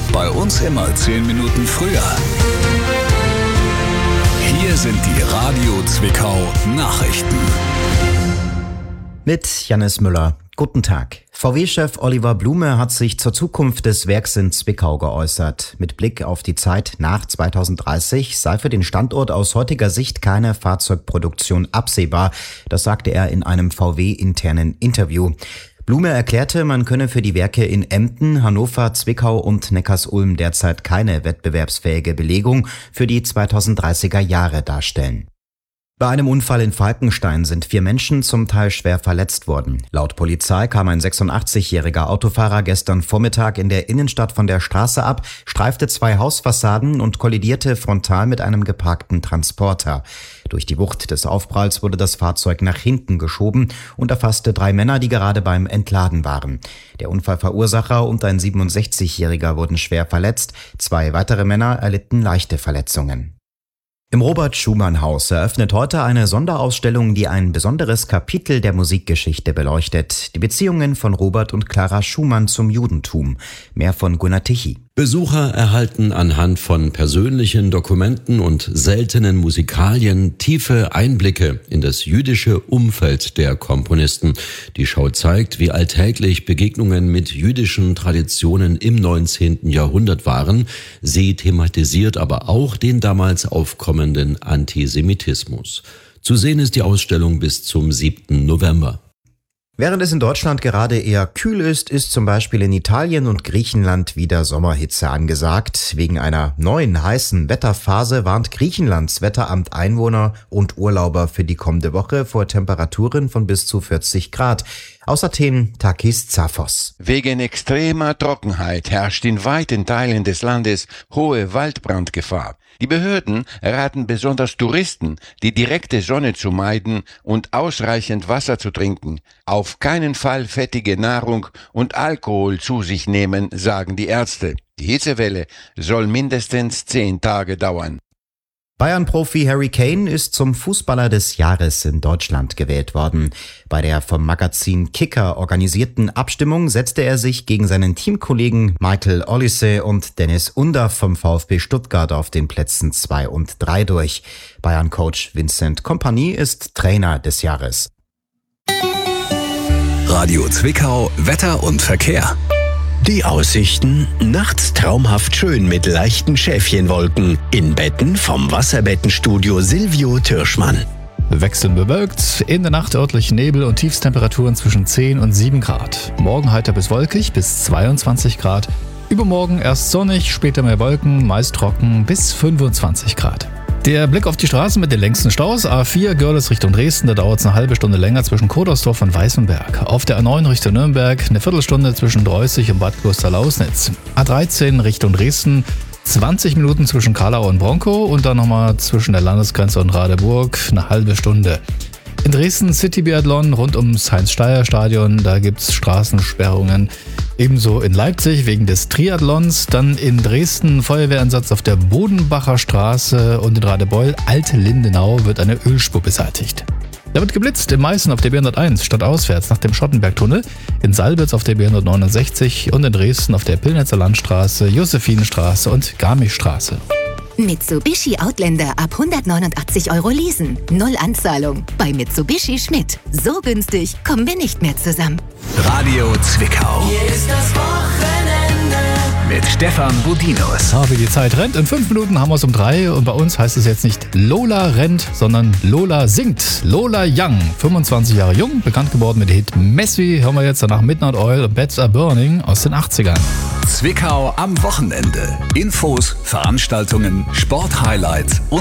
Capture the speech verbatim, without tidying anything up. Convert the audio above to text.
Bei uns immer zehn Minuten früher. Hier sind die Radio Zwickau Nachrichten. Mit Jannis Müller. Guten Tag. V W-Chef Oliver Blume hat sich zur Zukunft des Werks in Zwickau geäußert. Mit Blick auf die Zeit nach zweitausenddreißig sei für den Standort aus heutiger Sicht keine Fahrzeugproduktion absehbar. Das sagte er in einem V W-internen Interview. Blume erklärte, man könne für die Werke in Emden, Hannover, Zwickau und Neckarsulm derzeit keine wettbewerbsfähige Belegung für die zweitausenddreißiger Jahre darstellen. Bei einem Unfall in Falkenstein sind vier Menschen zum Teil schwer verletzt worden. Laut Polizei kam ein sechsundachtzigjähriger Autofahrer gestern Vormittag in der Innenstadt von der Straße ab, streifte zwei Hausfassaden und kollidierte frontal mit einem geparkten Transporter. Durch die Wucht des Aufpralls wurde das Fahrzeug nach hinten geschoben und erfasste drei Männer, die gerade beim Entladen waren. Der Unfallverursacher und ein siebenundsechzigjähriger wurden schwer verletzt, zwei weitere Männer erlitten leichte Verletzungen. Im Robert-Schumann-Haus eröffnet heute eine Sonderausstellung, die ein besonderes Kapitel der Musikgeschichte beleuchtet. Die Beziehungen von Robert und Clara Schumann zum Judentum. Mehr von Gunnar Tichy. Besucher erhalten anhand von persönlichen Dokumenten und seltenen Musikalien tiefe Einblicke in das jüdische Umfeld der Komponisten. Die Schau zeigt, wie alltäglich Begegnungen mit jüdischen Traditionen im neunzehnten Jahrhundert waren. Sie thematisiert aber auch den damals aufkommenden Antisemitismus. Zu sehen ist die Ausstellung bis zum siebten November. Während es in Deutschland gerade eher kühl ist, ist zum Beispiel in Italien und Griechenland wieder Sommerhitze angesagt. Wegen einer neuen heißen Wetterphase warnt Griechenlands Wetteramt Einwohner und Urlauber für die kommende Woche vor Temperaturen von bis zu vierzig Grad. Aus Athen, Takis Zaphos. Wegen extremer Trockenheit herrscht in weiten Teilen des Landes hohe Waldbrandgefahr. Die Behörden raten besonders Touristen, die direkte Sonne zu meiden und ausreichend Wasser zu trinken. Auf keinen Fall fettige Nahrung und Alkohol zu sich nehmen, sagen die Ärzte. Die Hitzewelle soll mindestens zehn Tage dauern. Bayern-Profi Harry Kane ist zum Fußballer des Jahres in Deutschland gewählt worden. Bei der vom Magazin Kicker organisierten Abstimmung setzte er sich gegen seinen Teamkollegen Michael Olise und Dennis Undaff vom VfB Stuttgart auf den Plätzen zwei und drei durch. Bayern-Coach Vincent Kompany ist Trainer des Jahres. Radio Zwickau, Wetter und Verkehr. Die Aussichten: nachts traumhaft schön mit leichten Schäfchenwolken. In Betten vom Wasserbettenstudio Silvio Türschmann. Wechselnd bewölkt, in der Nacht örtlich Nebel und Tiefstemperaturen zwischen zehn und sieben Grad. Morgen heiter bis wolkig bis zweiundzwanzig Grad. Übermorgen erst sonnig, später mehr Wolken, meist trocken bis fünfundzwanzig Grad. Der Blick auf die Straßen mit den längsten Staus: A vier Görlitz Richtung Dresden, da dauert es eine halbe Stunde länger zwischen Kodersdorf und Weißenberg. Auf der A neun Richtung Nürnberg eine Viertelstunde zwischen Dreußig und Bad Klosterlausnitz. A dreizehn Richtung Dresden, zwanzig Minuten zwischen Kallau und Bronkow und dann nochmal zwischen der Landesgrenze und Radeburg eine halbe Stunde. In Dresden City Biathlon rund ums Heinz-Steier-Stadion, da gibt's Straßensperrungen. Ebenso in Leipzig wegen des Triathlons, dann in Dresden Feuerwehreinsatz auf der Bodenbacher Straße und in Radebeul Alt-Lindenau wird eine Ölspur beseitigt. Da wird geblitzt in Meißen auf der B hunderteins stadtauswärts nach dem Schottenbergtunnel, in Salbitz auf der B hundertneunundsechzig und in Dresden auf der Pillnitzer Landstraße, Josephinenstraße und Garmischstraße. Mitsubishi Outlander ab hundertneunundachtzig Euro leasen. Null Anzahlung. Bei Mitsubishi Schmidt. So günstig kommen wir nicht mehr zusammen. Radio Zwickau. Hier ist das Wochenende. Mit Stefan Budinus. Ah, wie die Zeit rennt. In fünf Minuten haben wir es um drei und bei uns heißt es jetzt nicht Lola rennt, sondern Lola singt. Lola Young, fünfundzwanzig Jahre jung, bekannt geworden mit dem Hit Messi. Hören wir jetzt danach Midnight Oil und Beds Are Burning aus den achtzigern. Zwickau am Wochenende. Infos, Veranstaltungen, Sporthighlights und